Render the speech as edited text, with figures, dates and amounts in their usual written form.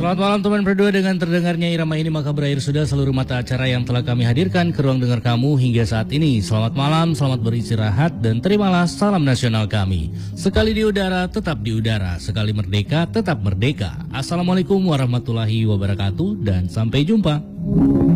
Selamat malam teman berdua, dengan terdengarnya irama ini maka berakhir sudah seluruh mata acara yang telah kami hadirkan ke ruang dengar kamu hingga saat ini. Selamat malam, selamat beristirahat, dan terimalah salam nasional kami. Sekali di udara, tetap di udara. Sekali merdeka, tetap merdeka. Assalamualaikum warahmatullahi wabarakatuh, dan sampai jumpa.